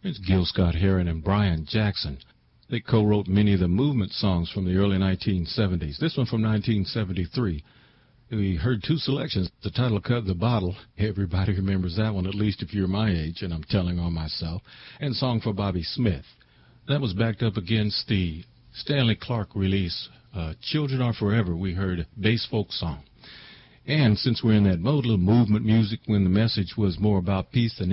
It's Gil Scott-Heron and Brian Jackson. They co-wrote many of the movement songs from the early 1970s. This one from 1973. We heard two selections. The title cut, The Bottle. Everybody remembers that one, at least if you're my age, and I'm telling on myself. And Song for Bobby Smith. That was backed up against the Stanley Clarke release, Children Are Forever. We heard Bass Folk Song. And since we're in that mode, a little movement music when the message was more about peace than